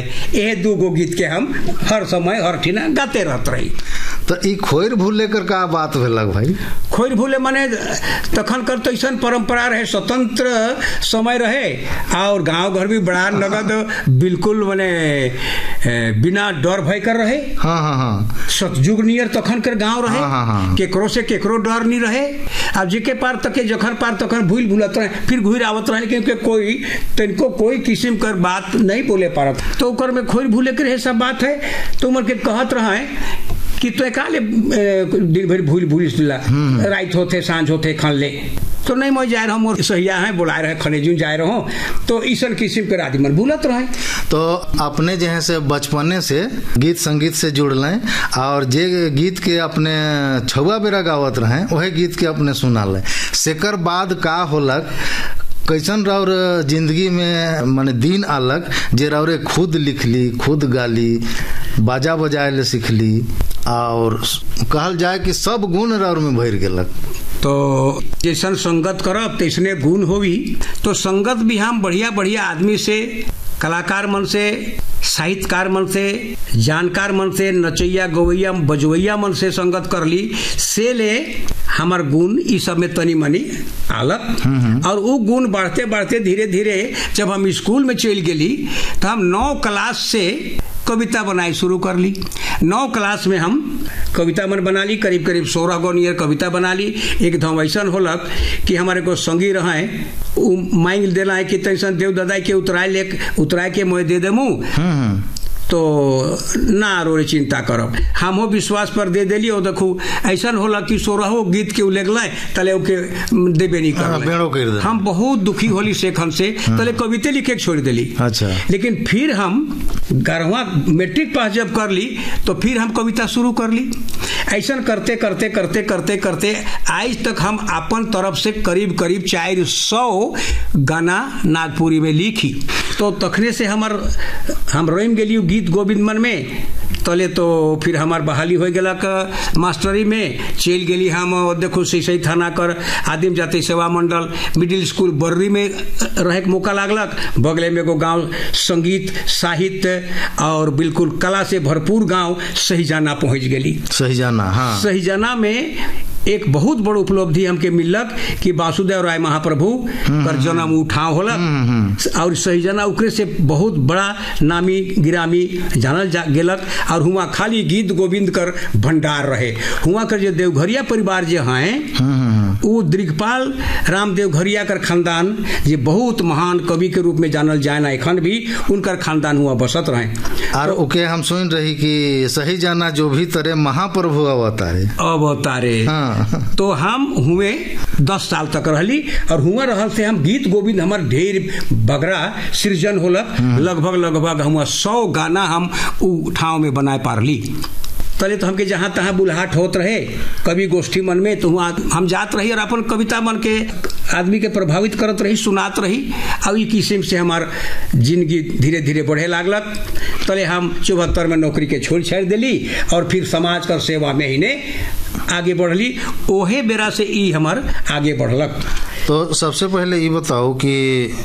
है। ये 2 गो गीत के हम हर समय हर ठिना गाते रहत रही। तो ई खोर भूले कर का बात भेलक भाई? खोर भूले माने तखन कर तो ऐसा परंपरा रहे, स्वतंत्र समय रहे और गांव घर भी बड़ा नगद बिल्कुल माने बिना डर भय कर रहे। हाँ। सतयुग नियर तखन कर गांव रहे। हाँ। केकरो से केकरो डर नहीं रहे। अब जेके पार तके जखन पार तखन भूल भूलत रहे, फिर घुर आवत रहे, क्योंकि कोई तनको कोई किस्म कर बात नहीं बोले पारत। तो ओकर में खोर भूले के रहे सब बात है। तो उमर के कहत रहे कि तो काले दिन भर भूल रात होते सांझ होते खन ले तो नहीं मैं जाए रहा सहिया है बुलाए रहे खनेजून जाए रहो तो ईसन किस्म के रात मन भूलत रहे। तो अपने जो है से बचपने से गीत संगीत से जुड़ लें और जे गीत के अपने छुआ बेरा गावत रहे वही गीत के अपने सुना लें। सेकर बाद का होलक कैसन राउर जिंदगी में माने दिन आलक जे राउरे खुद लिखली खुद गाली बाजा बजाए ले सीखली और कहल जाए कि सब गुण राउर में भर गेलक। तो जैसन संगत करब तैसने गुण होवी। तो संगत भी हम बढ़िया बढ़िया आदमी से, कलाकार मन से, साहित्यकार मन से, जानकार मन से, नचैया गवैया बजवैया मन से संगत कर ली से ले हमार गुण ई सब में तनी मनी आलक। और वो गुण बढ़ते बढ़ते धीरे धीरे जब हम स्कूल में चल गेली तो हम 9 क्लास से कविता बनाई शुरू कर ली। 9 क्लास में हम कविता मन बना ली, करीब करीब 16 गो नियर कविता बना ली। एकदम ऐसा होलक कि हमारे को संगी रहे मांग देना है कि तैसन देव दादाई के उतराय के मैं दे देमू तो ना रोरे चिंता करब। हमो विश्वास पर दे देली और देखू ऐसा होला कि 16 गीत के उलेग लाए तले के देबे नहीं कर। हम बहुत दुखी होली सेखन से तले कविते लिखे छोड़ देली। अच्छा। लेकिन फिर हम 11वां मैट्रिक पास जब कर ली तो फिर हम कविता शुरू कर ली। ऐसा करते करते करते करते करते आज तक हम अपन तरफ से करीब करीब 400 गाना नागपुरी में लिखी। तो तखने से हम रोम गेली गीत गोविंद मन में तले तो फिर हमार बहाली हो गया मास्टरी में चल गेली। हम देखो सही थाना कर आदिम जाति सेवा मंडल मिडिल स्कूल बर्री में रहे के मौका लागलक। बगले में एगो गांव संगीत साहित्य और बिल्कुल कला से भरपूर गांव सहीजाना पहुंच गेली। सहीजाना, हाँ। सहीजाना में एक बहुत बड़ उपलब्धि हमके मिलक कि वासुदेव राय महाप्रभु कर जन्म उठाव होलक और सहीजना उकरे से बहुत बड़ा नामी गिरामी जानल गेलक। और हुआ खाली गीत गोविंद कर भंडार रहे। हुआ कर जो देवघरिया परिवार जो हैं वो दिग्पाल रामदेव घरिया कर खानदान जे बहुत महान कवि के रूप में जानल जाए ना एखन भी उनकर खानदान हुआ बसत रहे। और ओके हम सुन रही कि सही जाना जो भी तरह महाप्रभु अवतारे। हाँ। तो हम हुए 10 साल तक रहली और हुआ रहल से हम गीत गोविंद हमार ढेर बगरा सृजन होलक। लगभग हम 100 गाना हम ठाव में बनाए पारली। तले तो हमके जहाँ तहाँ बुलाहट होत रहे कवि गोष्ठी मन में तो हम जात रही और अपन कविता मन के आदमी के प्रभावित करत रही सुनात रही। और ई किस्म से हमार जिंदगी धीरे धीरे बढ़े लागलक। तले हम 74 में नौकरी के छोड़ छाड़ दिली और फिर समाज कर सेवा में ही ने आगे बढ़ली। ओहे बेरा से ई हमार आगे बढ़लक। तो सबसे पहले ये बताओ कि